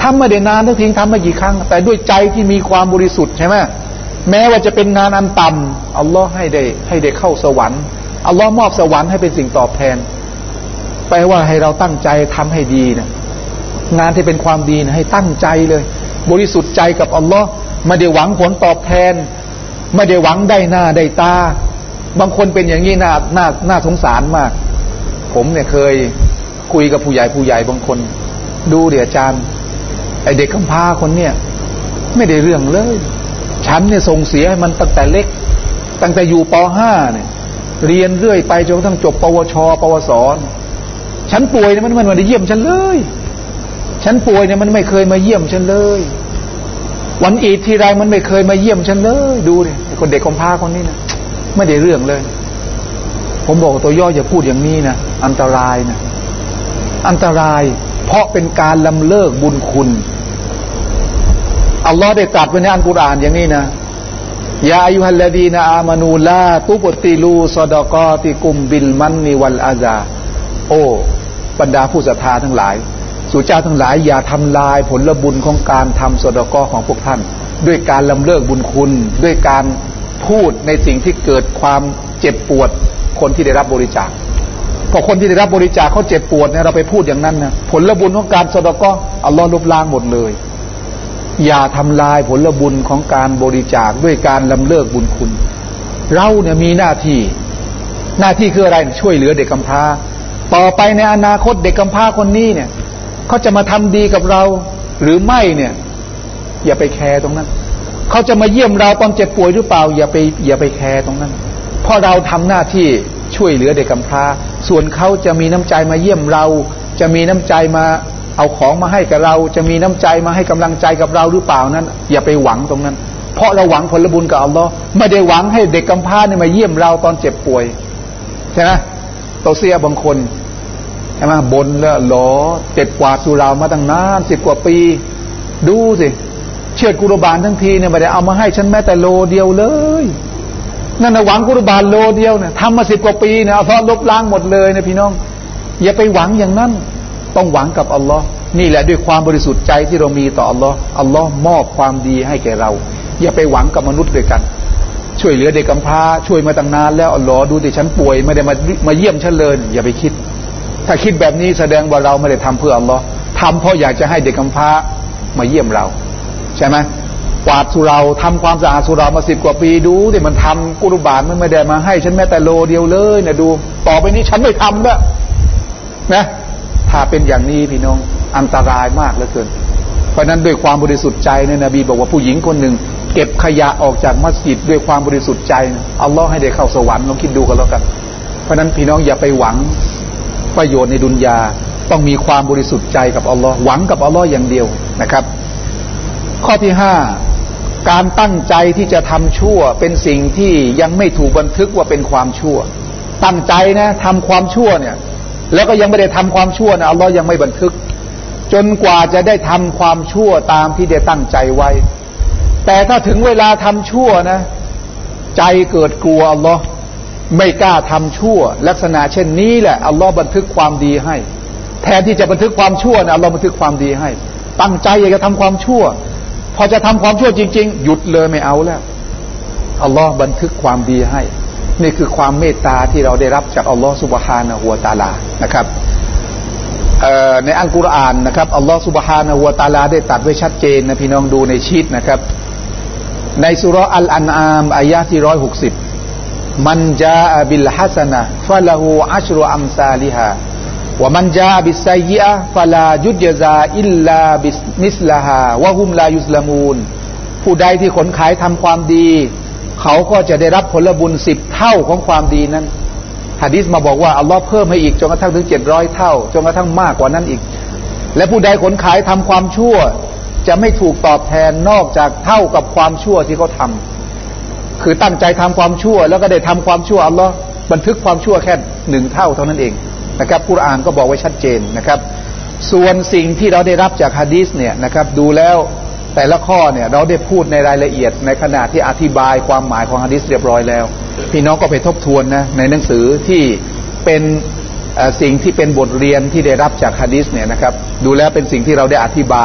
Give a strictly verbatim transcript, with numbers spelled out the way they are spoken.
ำไม่ได้นานทั้งทิ้งทำไม่กี่ครั้งแต่ด้วยใจที่มีความบริสุทธิ์ใช่ไหมแม้ว่าจะเป็นงานอันต่ำอัลลอฮ์ให้ได้ให้ได้เข้าสวรรค์อัลลอฮ์มอบสวรรค์ให้เป็นสิ่งตอบแทนแปลว่าให้เราตั้งใจทำให้ดีนะงานที่เป็นความดีนะให้ตั้งใจเลยบริสุทธิ์ใจกับอัลลอฮ์ไม่ได้หวังผลตอบแทนไม่ได้หวังได้หน้าได้ตาบางคนเป็นอย่างนี้น่าน่าน่าสงสารมากผมเนี่ยเคยคุยกับผู้ใหญ่ผู้ใหญ่บางคนดูเดี๋ยวอาจารย์ไอเด็กกำพร้าคนเนี่ยไม่ได้เรื่องเลยฉันเนี่ยส่งเสียให้มันตั้งแต่เล็กตั้งแต่อยู่ป ห้า เนี่ยเรียนเรื่อยไปจนกระทั่งจบปวชปวสฉันป่วยเนี่ยมันมันไม่ได้เยี่ยมฉันเลยฉันป่วยเนี่ยมันไม่เคยมาเยี่ยมฉันเลยวันอีดทีไรมันไม่เคยมาเยี่ยมฉันเลยดูดิคนเด็กกำพร้าคนนี้นะไม่ได้เรื่องเลยผมบอกตัวย่ออย่าพูดอย่างนี้นะอันตรายนะอันตรายเพราะเป็นการลำเลิกบุญคุณอัลลอฮ์ได้ตรัสไว้ในอัลกุรอานอย่างนี้นะยาอายุฮัลลดีนาอามานูลาตุบติลูซอดากอติกุมบิลมันนิวัลอาซาโอ้บรรดาผู้ศรัทธาทั้งหลายสู่เจ้าทั้งหลายอย่าทำลายผลบุญของการทำซอดากอของพวกท่านด้วยการลำเลิกบุญคุณด้วยการพูดในสิ่งที่เกิดความเจ็บปวดคนที่ได้รับบริจาคพอคนที่ได้รับบริจาคเขาเจ็บปวดเนี่ยเราไปพูดอย่างนั้นนะผลบุญของการซอดากออัลลอฮ์ลบล้างหมดเลยอย่าทำลายผลบุญของการบริจาคด้วยการลำเลิกบุญคุณเราเนี่ยมีหน้าที่หน้าที่คืออะไรช่วยเหลือเด็กกำพร้าต่อไปในอนาคตเด็กกำพร้าคนนี้เนี่ยเขาจะมาทำดีกับเราหรือไม่เนี่ยอย่าไปแคร์ตรงนั้นเขาจะมาเยี่ยมเราตอนเจ็บป่วยหรือเปล่าอย่าไปอย่าไปแคร์ตรงนั้นเพราะเราทำหน้าที่ช่วยเหลือเด็กกำพร้าส่วนเขาจะมีน้ำใจมาเยี่ยมเราจะมีน้ำใจมาเอาของมาให้กับเราจะมีน้ำใจมาให้กำลังใจกับเราหรือเปล่านั้นอย่าไปหวังตรงนั้นเพราะเราหวังผลบุญกับอัลลอฮ์ไม่ได้หวังให้เด็กกำพร้าเนี่ยมาเยี่ยมเราตอนเจ็บป่วยใช่ไหมโตเสียบางคนใช่ไหมบนแล้วหลอเจ็บกว่าสุรามาตั้งนานสิบกว่าปีดูสิเชือดกุรบานทั้งทีเนี่ยไม่ได้เอามาให้ฉันแม้แต่โลเดียวเลยนั่นนะหวังกุรบานโลเดียวเนี่ยทำมาสิบกว่าปีเนี่ยเอาทอดลบล้างหมดเลยนะพี่น้องอย่าไปหวังอย่างนั้นต้องหวังกับอัลลอฮ์นี่แหละด้วยความบริสุทธิ์ใจที่เรามีต่ออัลลอฮ์อัลลอฮ์มอบความดีให้แก่เราอย่าไปหวังกับมนุษย์ด้วยกันช่วยเหลือเด็กกำพร้าช่วยมาตั้งนานแล้วอัลลอฮ์ดูที่ฉันป่วยไม่ได้มามาเยี่ยมฉันเลยอย่าไปคิดถ้าคิดแบบนี้แสดงว่าเราไม่ได้ทำเพื่ออัลลอฮ์ทำเพราะอยากจะให้เด็กกำพร้ามาเยี่ยมเราใช่ไหมกวาดสุราทำความสะอาดสุรามาสิบกว่าปีดูที่มันทำกุรบานมันไม่ได้มาให้ฉันแม้แต่โลเดียวเลยนะดูต่อไปนี้ฉันไม่ทำแล้วนะถ้าเป็นอย่างนี้พี่น้องอันตรายมากเหลือเกินเพราะนั้นด้วยความบริสุทธิ์ใจเนี่ยนบีบอกว่าผู้หญิงคนหนึ่งเก็บขยะออกจากมัสยิดด้วยความบริสุทธิ์ใจอัลลอฮ์ให้ได้เข้าสวรรค์ลองคิดดูกันแล้วกันเพราะนั้นพี่น้องอย่าไปหวังประโยชน์ในดุนยาต้องมีความบริสุทธิ์ใจกับอัลลอฮ์หวังกับอัลลอฮ์อย่างเดียวนะครับข้อที่ห้าการตั้งใจที่จะทำชั่วเป็นสิ่งที่ยังไม่ถูกบันทึกว่าเป็นความชั่วตั้งใจนะทำความชั่วเนี่ยแล้วก็ยังไม่ได้ทำความชั่วนะอัลลอฮ์ยังไม่บันทึกจนกว่าจะได้ทำความชั่วตามที่ได้ตั้งใจไว้แต่ถ้าถึงเวลาทำชั่วนะใจเกิดกลัวอัลลอฮ์ไม่กล้าทำชั่วลักษณะเช่นนี้แหละอัลลอฮ์บันทึกความดีให้แทนที่จะบันทึกความชั่วนะอัลลอฮ์บันทึกความดีให้ตั้งใจอยากจะทำความชั่วพอจะทำความชั่วจริงๆหยุดเลยไม่เอาแล้วอัลลอฮ์บันทึกความดีให้นี่คือความเมตตาที่เราได้รับจากอัลลอฮ์ซุบฮานะฮูวะตะอาลานะครับในอัลกุรอานนะครับอัลลอฮ์ซุบฮานะฮูวะตะอาลาได้ตรัสไว้ชัดเจนนะพี่น้องดูในชีตนะครับในสุเราะห์อัลอันอามอายะห์ที่หนึ่งร้อยหกสิบมันจาอะบิลฮัสนะฮ์ฟะละฮูอัชรุอัมซาลิฮาวะมันจาอะบิสซัยยิอะฮ์ฟะลายุจซาอิลลาบิมิสลาฮาวะฮุมลายุซลามูนผู้ใดที่ขนขายทำความดีเขาก็จะได้รับผลบุญสิบเท่าของความดีนั้นหะดีษมาบอกว่าอัลลอฮ์เพิ่มให้อีกจนกระทั่งถึงเจ็ดร้อยเท่าจนกระทั่งมากกว่านั้นอีกและผู้ใดขนขายทำความชั่วจะไม่ถูกตอบแทนนอกจากเท่ากับความชั่วที่เขาทำคือตั้งใจทำความชั่วแล้วก็ได้ทำความชั่วอัลลอฮ์บันทึกความชั่วแค่หนึ่งเท่าเท่านั้นเองนะครับกุรอานก็บอกไว้ชัดเจนนะครับส่วนสิ่งที่เราได้รับจากหะดีษเนี่ยนะครับดูแล้วแต่ละข้อเนี่ยเราได้พูดในรายละเอียดในขณะที่อธิบายความหมายของหะดีษเรียบร้อยแล้วพี่น้องก็ไปทบทวนนะในหนังสือที่เป็นสิ่งที่เป็นบทเรียนที่ได้รับจากหะดีษเนี่ยนะครับดูแล้วเป็นสิ่งที่เราได้อธิบาย